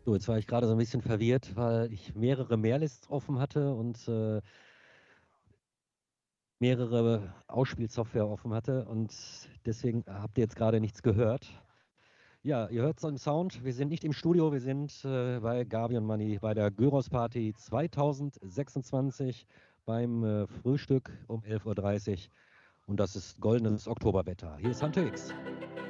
So, jetzt war ich gerade so ein bisschen verwirrt, weil ich mehrere Maillists offen hatte und mehrere Ausspielsoftware offen hatte und deswegen habt ihr jetzt gerade nichts gehört. Ja, ihr hört so einen Sound. Wir sind nicht im Studio, wir sind bei Gabi und Money bei der Gyros Party 2026 beim Frühstück um 11:30 Uhr und das ist goldenes Oktoberwetter. Hier ist Hunter X.